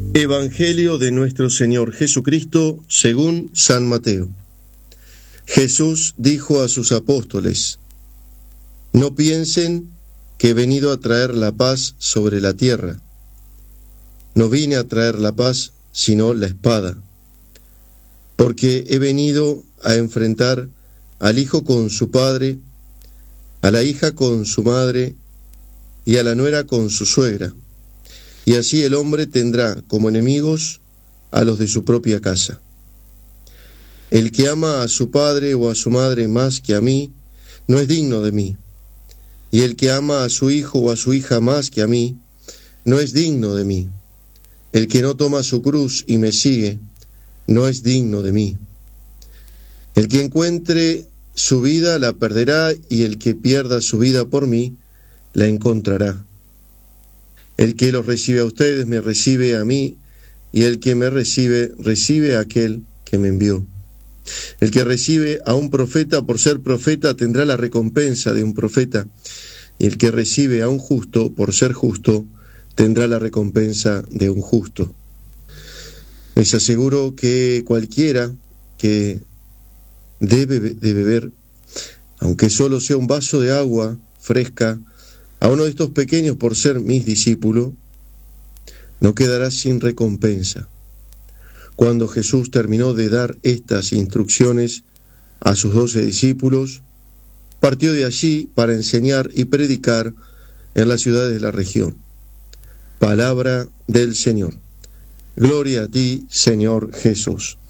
Evangelio de nuestro Señor Jesucristo según San Mateo. Jesús dijo a sus apóstoles: No piensen que he venido a traer la paz sobre la tierra. No vine a traer la paz, sino la espada. Porque he venido a enfrentar al hijo con su padre, a la hija con su madre y a la nuera con su suegra. Y así el hombre tendrá como enemigos a los de su propia casa. El que ama a su padre o a su madre más que a mí, no es digno de mí. Y el que ama a su hijo o a su hija más que a mí, no es digno de mí. El que no toma su cruz y me sigue, no es digno de mí. El que encuentre su vida la perderá, y el que pierda su vida por mí, la encontrará. El que los recibe a ustedes, me recibe a mí, y el que me recibe, recibe a aquel que me envió. El que recibe a un profeta por ser profeta tendrá la recompensa de un profeta, y el que recibe a un justo por ser justo tendrá la recompensa de un justo. Les aseguro que cualquiera que debe de beber, aunque solo sea un vaso de agua fresca, a uno de estos pequeños por ser mis discípulos, no quedará sin recompensa. Cuando Jesús terminó de dar estas instrucciones a sus 12 discípulos, partió de allí para enseñar y predicar en las ciudades de la región. Palabra del Señor. Gloria a ti, Señor Jesús.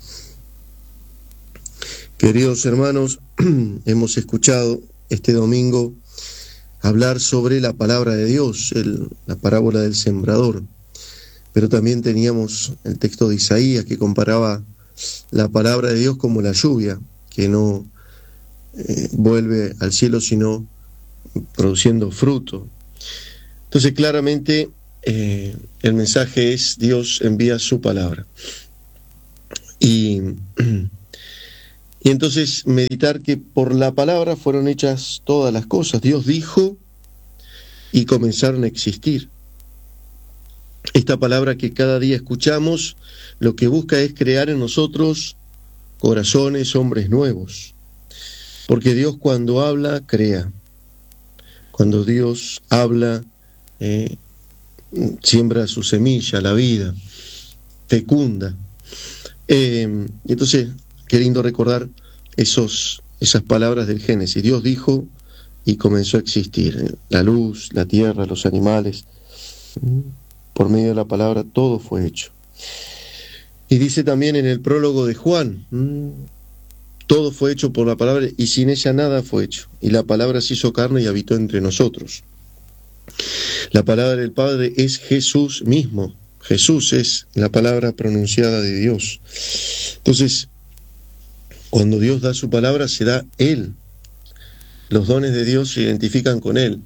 Queridos hermanos, hemos escuchado este domingo hablar sobre la palabra de Dios, la parábola del sembrador. Pero también teníamos el texto de Isaías que comparaba la palabra de Dios como la lluvia, que no vuelve al cielo sino produciendo fruto. Entonces claramente el mensaje es: Dios envía su palabra. Y entonces meditar que por la palabra fueron hechas todas las cosas. Dios dijo y comenzaron a existir. Esta palabra que cada día escuchamos, lo que busca es crear en nosotros corazones, hombres nuevos. Porque Dios cuando habla, crea. Cuando Dios habla, siembra su semilla, la vida, fecunda. Entonces, qué lindo recordar esas palabras del Génesis. Dios dijo y comenzó a existir. La luz, la tierra, los animales. Por medio de la palabra todo fue hecho. Y dice también en el prólogo de Juan, todo fue hecho por la palabra y sin ella nada fue hecho. Y la palabra se hizo carne y habitó entre nosotros. La palabra del Padre es Jesús mismo. Jesús es la palabra pronunciada de Dios. Entonces, cuando Dios da su palabra, se da Él. Los dones de Dios se identifican con Él.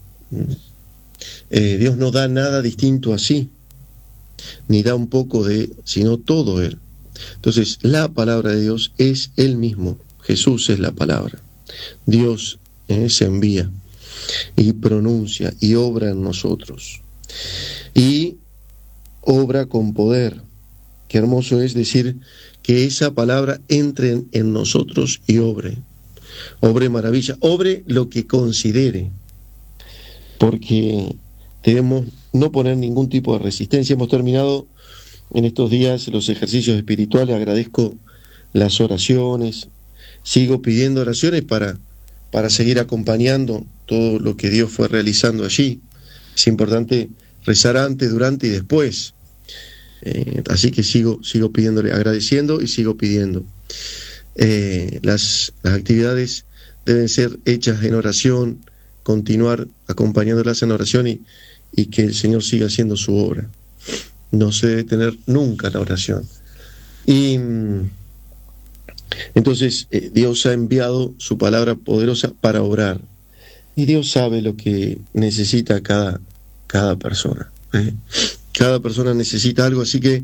Dios no da nada distinto así, ni da un poco de, sino todo Él. Entonces, la palabra de Dios es Él mismo. Jesús es la palabra. Dios se envía y pronuncia y obra en nosotros. Y obra con poder. Qué hermoso es decir que esa palabra entre en nosotros y obre maravilla, obre lo que considere, porque debemos no poner ningún tipo de resistencia. Hemos terminado en estos días los ejercicios espirituales, agradezco las oraciones, sigo pidiendo oraciones para seguir acompañando todo lo que Dios fue realizando allí. Es importante rezar antes, durante y después. Así que sigo pidiéndole, agradeciendo y sigo pidiendo. Las actividades deben ser hechas en oración, continuar acompañándolas en oración y que el Señor siga haciendo su obra. No se debe detener nunca la oración. Y entonces Dios ha enviado su palabra poderosa para obrar. Y Dios sabe lo que necesita cada persona. Cada persona necesita algo, así que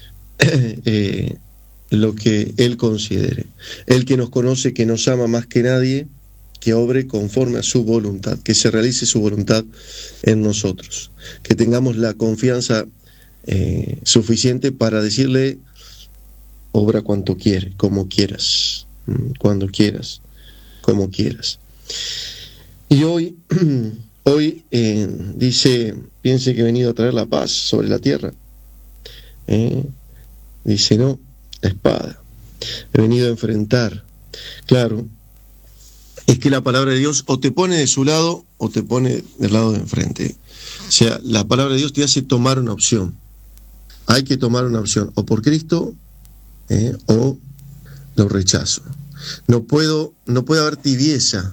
lo que Él considere. Él que nos conoce, que nos ama más que nadie, que obre conforme a su voluntad, que se realice su voluntad en nosotros, que tengamos la confianza suficiente para decirle: obra cuanto quieres, como quieras, cuando quieras, como quieras. Y hoy dice: piense que he venido a traer la paz sobre la tierra. Dice: no, la espada. He venido a enfrentar. Claro, es que la palabra de Dios o te pone de su lado o te pone del lado de enfrente. O sea, la palabra de Dios te hace tomar una opción. Hay que tomar una opción, o por Cristo, o lo rechazo. No puede haber tibieza.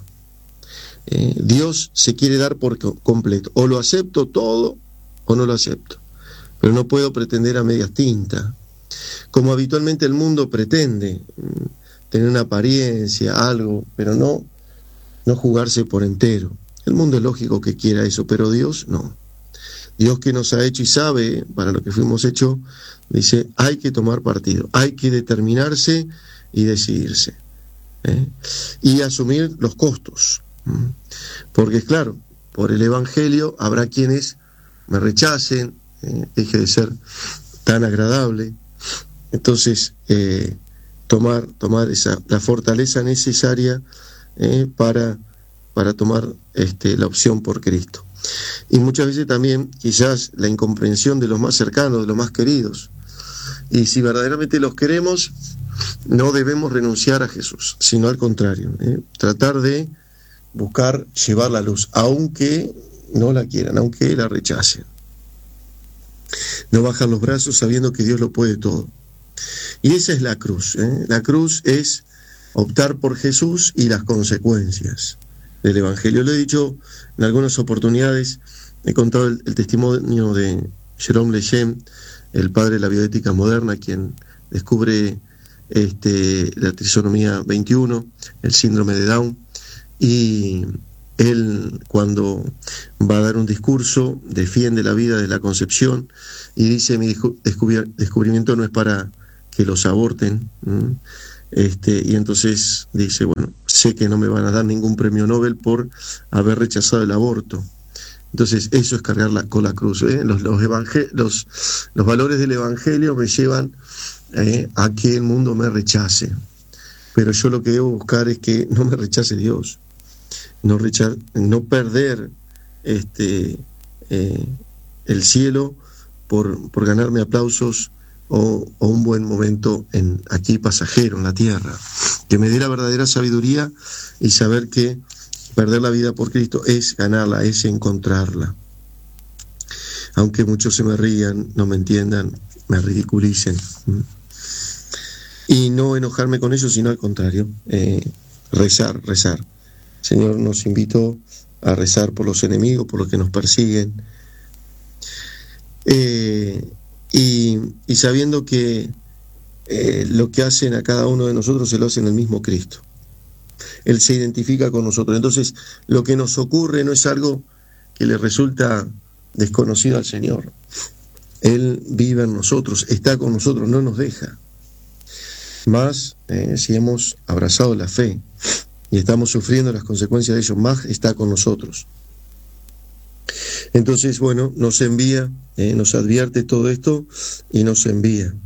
Dios se quiere dar por completo. O lo acepto todo o no lo acepto. Pero no puedo pretender a medias tintas, como habitualmente el mundo pretende, tener una apariencia, algo, pero no jugarse por entero. El mundo es lógico que quiera eso, pero Dios no. Dios, que nos ha hecho y sabe para lo que fuimos hechos, dice: hay que tomar partido, hay que determinarse y decidirse, y asumir los costos, porque es claro, por el Evangelio habrá quienes me rechacen, deje de ser tan agradable. Entonces, tomar la fortaleza necesaria para tomar la opción por Cristo. Y muchas veces también quizás la incomprensión de los más cercanos, de los más queridos. Y si verdaderamente los queremos, no debemos renunciar a Jesús, sino al contrario, tratar de buscar llevar la luz, aunque no la quieran, aunque la rechacen. No bajar los brazos sabiendo que Dios lo puede todo. Y esa es la cruz. La cruz es optar por Jesús y las consecuencias del Evangelio. Lo he dicho en algunas oportunidades, he contado el testimonio de Jerome Lejeune, el padre de la bioética moderna, quien descubre la trisomía 21, el síndrome de Down, y él, cuando va a dar un discurso, defiende la vida desde la concepción y dice: mi descubrimiento no es para que los aborten. Y entonces dice: bueno, sé que no me van a dar ningún premio Nobel por haber rechazado el aborto. Entonces, eso es cargar con la cruz. Los valores del Evangelio me llevan a que el mundo me rechace. Pero yo lo que debo buscar es que no me rechace Dios. No perder el cielo por ganarme aplausos o un buen momento aquí pasajero, en la tierra. Que me dé la verdadera sabiduría y saber que perder la vida por Cristo es ganarla, es encontrarla. Aunque muchos se me rían, no me entiendan, me ridiculicen. Y no enojarme con ellos, sino al contrario, rezar. El Señor nos invitó a rezar por los enemigos, por los que nos persiguen, y sabiendo que lo que hacen a cada uno de nosotros se lo hacen el mismo Cristo. Él se identifica con nosotros. Entonces, lo que nos ocurre no es algo que le resulta desconocido al Señor. Él vive en nosotros, está con nosotros, no nos deja. Más si hemos abrazado la fe y estamos sufriendo las consecuencias de ello, más está con nosotros. Entonces, bueno, nos envía, nos advierte todo esto y nos envía.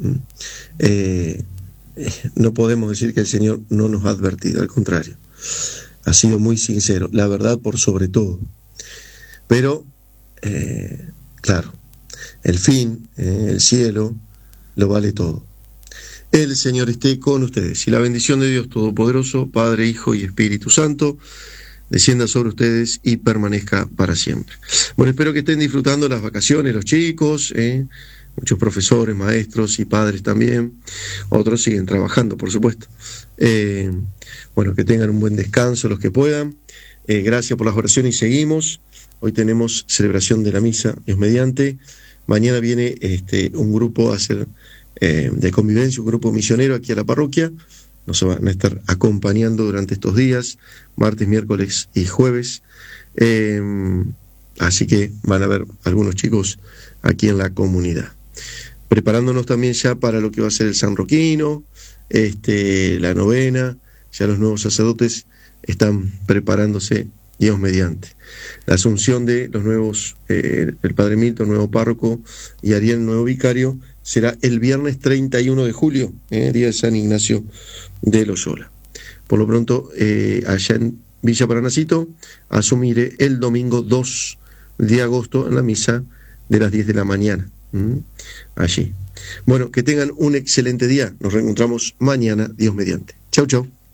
No podemos decir que el Señor no nos ha advertido, al contrario, ha sido muy sincero, la verdad por sobre todo. Pero, claro, el fin, el cielo, lo vale todo. El Señor esté con ustedes y la bendición de Dios Todopoderoso, Padre, Hijo y Espíritu Santo, descienda sobre ustedes y permanezca para siempre. Bueno, espero que estén disfrutando las vacaciones los chicos, muchos profesores, maestros y padres también. Otros siguen trabajando, por supuesto. Bueno, que tengan un buen descanso los que puedan. Gracias por las oraciones y seguimos. Hoy tenemos celebración de la misa, Dios mediante. Mañana viene un grupo a hacer de convivencia, un grupo misionero aquí a la parroquia. Nos van a estar acompañando durante estos días, martes, miércoles y jueves. Así que van a haber algunos chicos aquí en la comunidad. Preparándonos también ya para lo que va a ser el San Roquino, la novena. Ya los nuevos sacerdotes están preparándose Dios mediante. La asunción de los nuevos, el Padre Milton, nuevo párroco, y Ariel, nuevo vicario, será el viernes 31 de julio, día de San Ignacio de Loyola. Por lo pronto, allá en Villa Paranacito, asumiré el domingo 2 de agosto en la misa de las 10 de la mañana. Allí. Bueno, que tengan un excelente día. Nos reencontramos mañana, Dios mediante. Chau, chau.